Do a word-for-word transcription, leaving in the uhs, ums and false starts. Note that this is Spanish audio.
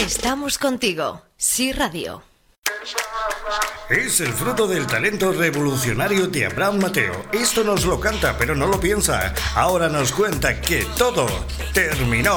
Estamos contigo, Sí Radio. Es el fruto del talento revolucionario de Abraham Mateo. Esto nos lo canta, pero no lo piensa. Ahora nos cuenta que todo terminó.